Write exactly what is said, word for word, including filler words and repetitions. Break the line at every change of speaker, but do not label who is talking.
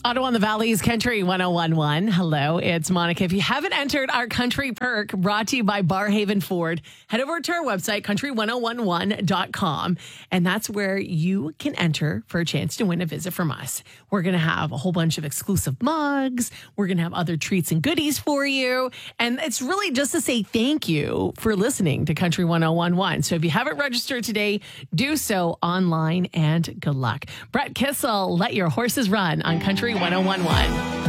Ottawa and the Valley's Country one oh one point one. Hello, it's Monica. If you haven't entered our country perk brought to you by Barhaven Ford, head over to our website, country one oh one one dot com, and that's where you can enter for a chance to win a visit from us. We're going to have a whole bunch of exclusive mugs. We're going to have other treats and goodies for you. And it's really just to say thank you for listening to Country one oh one point one. So if you haven't registered today, do so online and good luck. Brett Kissel, Let Your Horses Run on Country one oh one point one.